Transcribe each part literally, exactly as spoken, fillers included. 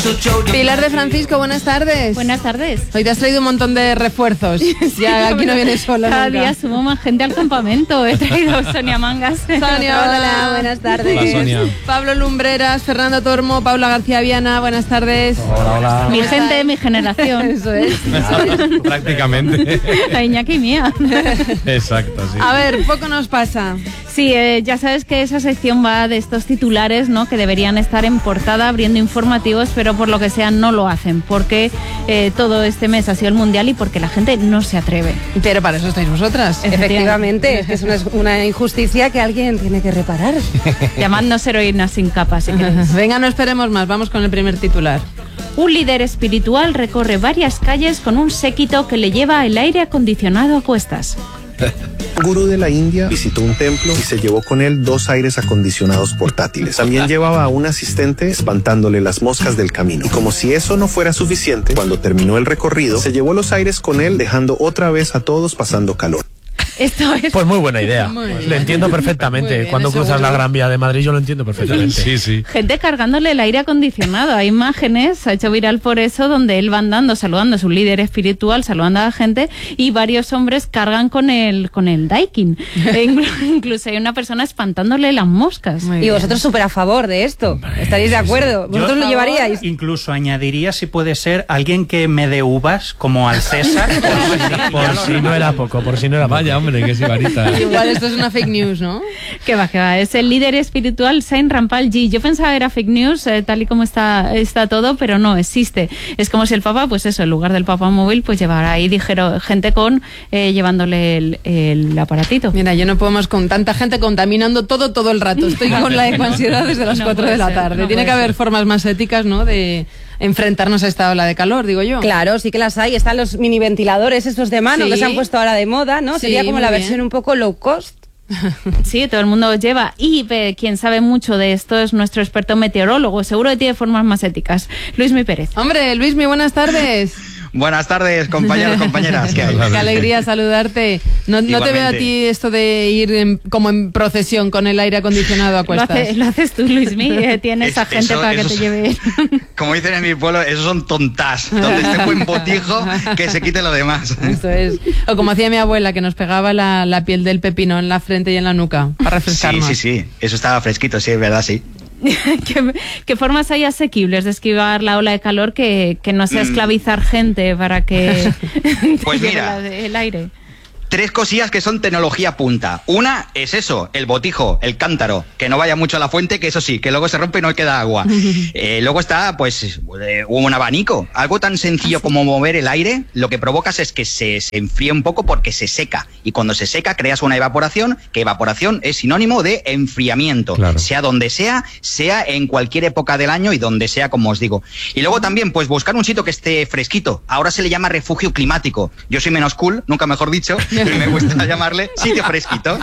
Pilar de Francisco, buenas tardes. Buenas tardes. Hoy te has traído un montón de refuerzos. Ya aquí no vienes sola. Cada nunca. día subo más gente al campamento. He traído Sonia Mangas. Sonia, hola. Hola, buenas tardes. Hola, Sonia. Pablo Lumbreras, Fernando Tormo, Paula García Viana, buenas tardes. Hola, hola. Mi gente, mi generación. Eso es. Prácticamente. La Iñaki mía. Exacto, sí. A ver, poco nos pasa. Sí, eh, ya sabes que esa sección va de estos titulares, ¿no? Que deberían estar en portada abriendo informativos, pero por lo que sea no lo hacen, porque eh, todo este mes ha sido el Mundial y porque la gente no se atreve. Pero para eso estáis vosotras. Efectivamente, es que es una, una injusticia que alguien tiene que reparar. Llamadnos heroínas sin capa, si queréis. Venga, no esperemos más, vamos con el primer titular. Un líder espiritual recorre varias calles con un séquito que le lleva el aire acondicionado a cuestas. Un gurú de la India visitó un templo y se llevó con él dos aires acondicionados portátiles. También llevaba a un asistente espantándole las moscas del camino. Y como si eso no fuera suficiente, cuando terminó el recorrido, se llevó los aires con él, dejando otra vez a todos pasando calor. Esto es... Pues muy buena idea. Muy bien. Lo entiendo perfectamente. Muy bien, Cuando eso cruzas seguro. la Gran Vía de Madrid yo lo entiendo perfectamente. Sí, sí. Gente cargándole el aire acondicionado. Hay imágenes, se ha hecho viral por eso, donde él va andando, saludando a su líder espiritual, saludando a la gente, y varios hombres cargan con el, con el Daikin. E inclu- incluso hay una persona espantándole las moscas. Muy Y bien. vosotros súper a favor de esto. ¿Estaréis de acuerdo? ¿Vosotros Yo- lo llevaríais? Incluso añadiría, si puede ser, alguien que me dé uvas, como al César. Por si no era poco, por si no era poco. Vaya, hombre, qué sibarita. Igual esto es una fake news, ¿no? Que va, que va. Es el líder espiritual Saint Rampalji. Yo pensaba que era fake news, eh, tal y como está, está todo, pero no, existe. Es como si el Papa, pues eso, en lugar del Papa móvil, pues llevara ahí, dijeron, gente con, eh, llevándole el, el aparatito. Mira, yo no podemos con tanta gente contaminando todo, todo el rato. Estoy con la ecoansiedad desde las No cuatro puede de la ser, tarde. no Tiene que puede haber ser. formas más éticas, ¿no? De enfrentarnos a esta ola de calor, digo yo. Claro, sí que las hay. Están los mini ventiladores estos de mano Sí. que se han puesto ahora de moda, ¿no? Sí, Sería como muy la bien. versión un poco low cost. Sí, todo el mundo lo lleva. Y eh, quien sabe mucho de esto es nuestro experto meteorólogo. Seguro que tiene formas más éticas. Luismi Pérez. Hombre, Luis, muy buenas tardes. Buenas tardes, compañeros, compañeras. ¿Qué hay? Qué alegría saludarte. No, no te veo a Igualmente. ti esto de ir en- como en procesión con el aire acondicionado a Lo, cuestas. hace- lo haces tú, Luismi. eh, Tienes Es- a gente eso- para que eso te es- lleve. Como dicen en mi pueblo, esos son tontas. Donde esté buen botijo, que se quite lo demás. Eso es. O como hacía mi abuela, que nos pegaba la, la piel del pepino en la frente y en la nuca para Sí, refrescarnos. sí, sí. Eso estaba fresquito, sí, es verdad, sí. ¿Qué, qué formas hay asequibles de esquivar la ola de calor que, que no sea Mm. esclavizar gente para que te Pues lleve mira. la- el aire? Tres cosillas que son tecnología punta. Una es eso, el botijo, el cántaro, que no vaya mucho a la fuente, que eso sí, que luego se rompe y no queda agua. Eh, luego está, pues, eh, un abanico. Algo tan sencillo como mover el aire, lo que provocas es que se, se enfríe un poco porque se seca. Y cuando se seca, creas una evaporación, que evaporación es sinónimo de enfriamiento. Claro. Sea donde sea, sea en cualquier época del año y donde sea, como os digo. Y luego también, pues, buscar un sitio que esté fresquito. Ahora se le llama refugio climático. Yo soy menos cool, nunca mejor dicho, y me gusta llamarle sitio fresquito.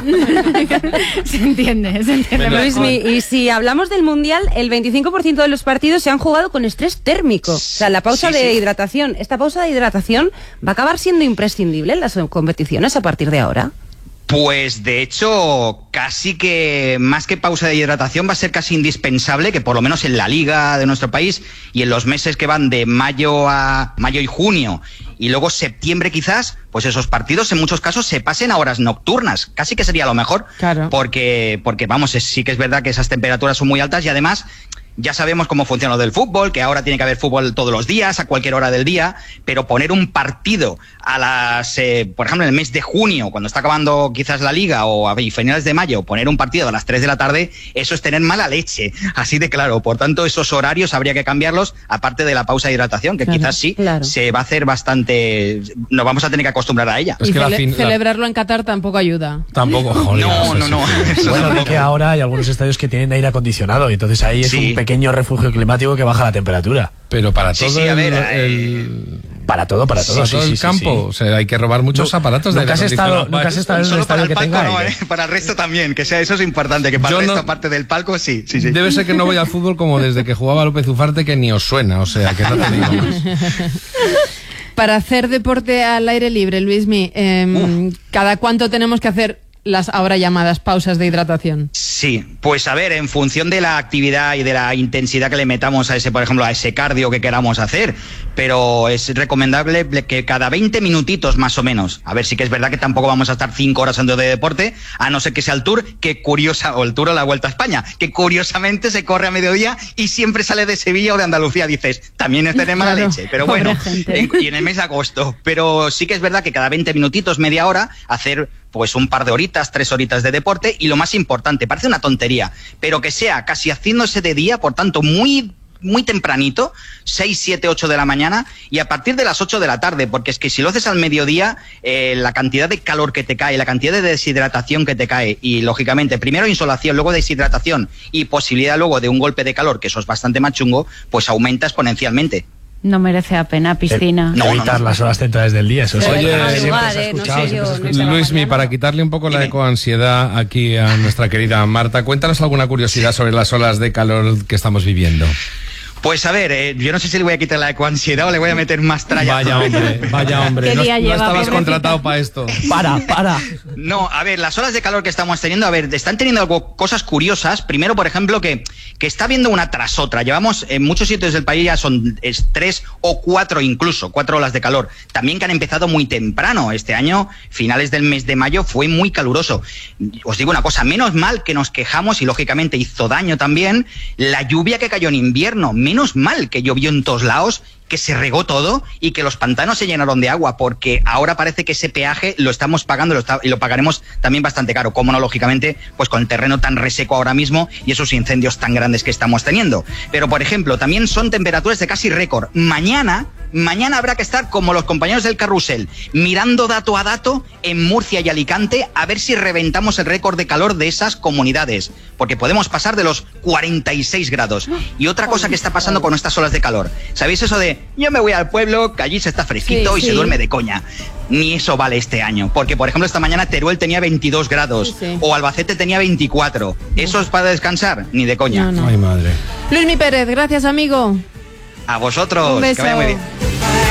Se entiende, se entiende. Menos mejor. Luismi, y si hablamos del Mundial, el veinticinco por ciento de los partidos se han jugado con estrés térmico. O sea, la pausa Sí, de sí. hidratación. ¿Esta pausa de hidratación va a acabar siendo imprescindible en las competiciones a partir de ahora? Pues de hecho, casi que más que pausa de hidratación va a ser casi indispensable que por lo menos en la liga de nuestro país y en los meses que van de mayo a mayo y junio y luego septiembre quizás, pues esos partidos en muchos casos se pasen a horas nocturnas. Casi que sería lo mejor. Claro. Porque, porque vamos, es- sí que es verdad que esas temperaturas son muy altas y además ya sabemos cómo funciona lo del fútbol, que ahora tiene que haber fútbol todos los días, a cualquier hora del día, pero poner un partido a las, eh, por ejemplo, en el mes de junio, cuando está acabando quizás la liga, o a finales de mayo, poner un partido a las tres de la tarde, eso es tener mala leche, así de claro. Por tanto, esos horarios habría que cambiarlos, aparte de la pausa de hidratación, que Claro, quizás sí claro. se va a hacer bastante, nos vamos a tener que acostumbrar a ella. Es y que la cele- fin- la- celebrarlo en Qatar tampoco ayuda. Tampoco, joder. No, no, no. Eso Bueno, de tampoco. que ahora hay algunos estadios que tienen aire acondicionado y entonces ahí es Sí. un pequeño refugio climático que baja la temperatura. Pero para Sí, todo sí, a el, ver, el- Para todo, para todo. para sí, todo sí, el sí, campo. sí. O sea, hay que robar muchos Nu- aparatos de nunca has aire estado- acondicionado. nunca has estado en un Solo para estadio el que palco tenga no, aire. ¿eh? Para el resto también, que sea eso es importante, que para Yo el resto, no- aparte del palco, sí, sí, sí. Debe ser que no voy al fútbol como desde que jugaba López Ufarte, que ni os suena, o sea, que no te digo más. Para hacer deporte al aire libre, Luismi, eh, ¿cada cuánto tenemos que hacer las ahora llamadas pausas de hidratación? Sí, pues a ver, en función de la actividad y de la intensidad que le metamos a ese, por ejemplo, a ese cardio que queramos hacer, pero es recomendable que cada veinte minutitos más o menos, a ver, sí que es verdad que tampoco vamos a estar cinco horas haciendo de deporte, a no ser que sea el Tour, que curiosa, o el Tour o la Vuelta a España, que curiosamente se corre a mediodía y siempre sale de Sevilla o de Andalucía, dices, también es tener mala Claro, leche, pero pobre bueno, gente. en, y en el mes de agosto, pero sí que es verdad que cada veinte minutitos, media hora, hacer pues un par de horitas, tres horitas de deporte, y lo más importante, parece una tontería, pero que sea casi haciéndose de día, por tanto muy muy tempranito, seis, siete, ocho de la mañana, y a partir de las ocho de la tarde, porque es que si lo haces al mediodía, eh, la cantidad de calor que te cae, la cantidad de deshidratación que te cae, y lógicamente, primero insolación, luego deshidratación, y posibilidad luego de un golpe de calor, que eso es bastante más chungo, pues aumenta exponencialmente. No merece la pena, piscina. No, Evitar no, no. las horas centrales del día, eso es. Oye, Madrugar, siempre se ha eh, no escuchado, sé siempre yo, se ha no escuchado. sé. Luismi, para quitarle un poco la Dime. ecoansiedad aquí a nuestra querida Marta, cuéntanos alguna curiosidad sobre las olas de calor que estamos viviendo. Pues a ver, eh, yo no sé si le voy a quitar la ecoansiedad o le voy a meter más tralla. Vaya hombre, vaya hombre, ¿Qué no, día no lleva, estabas pobrecito? contratado para esto. Para, para. No, a ver, las olas de calor que estamos teniendo, a ver, están teniendo algo, cosas curiosas. Primero, por ejemplo, que, que está viendo una tras otra. Llevamos, en muchos sitios del país ya son es, tres o cuatro incluso, cuatro olas de calor. También que han empezado muy temprano. Este año, finales del mes de mayo, fue muy caluroso. Os digo una cosa, menos mal que nos quejamos y lógicamente hizo daño también la lluvia que cayó en invierno. Menos mal que llovió en todos lados, que se regó todo y que los pantanos se llenaron de agua, porque ahora parece que ese peaje lo estamos pagando lo está, y lo pagaremos también bastante caro, como no, lógicamente, pues con el terreno tan reseco ahora mismo y esos incendios tan grandes que estamos teniendo. Pero, por ejemplo, también son temperaturas de casi récord. Mañana, mañana habrá que estar como los compañeros del carrusel, mirando dato a dato en Murcia y Alicante, a ver si reventamos el récord de calor de esas comunidades, porque podemos pasar de los cuarenta y seis grados. Y otra cosa que está pasando con estas olas de calor, ¿sabéis eso de yo me voy al pueblo, que allí se está fresquito Sí, y sí. se duerme de coña? Ni eso vale este año, porque por ejemplo esta mañana Teruel tenía veintidós grados, Sí, sí. o Albacete tenía veinticuatro. ¿Eso es para descansar? Ni de coña. No, no. Ay, madre. Luismi Pérez, gracias, amigo. A vosotros, Un que beso. vaya muy bien.